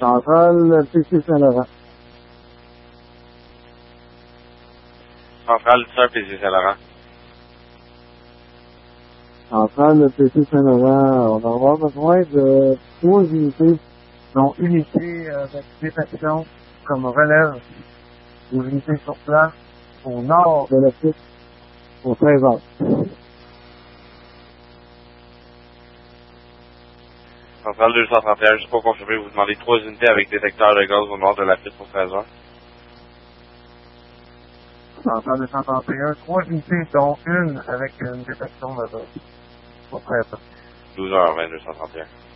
Centrale PC Saint-Laurent. Centrale Sœur PC Saint-Laurent. Centrale PC Saint-Laurent, on va avoir besoin de 3 unités, dont une unité avec détection comme relève des unités sur place au nord de la piste, au 13 heures. Centrale 231, juste pour confirmer, vous demandez 3 unités avec détecteur de gaz au nord de la piste pour 13 heures. Centrale 231, 3 unités, dont une avec une détection de gaz. Pour 13 heures. 12h20, 231.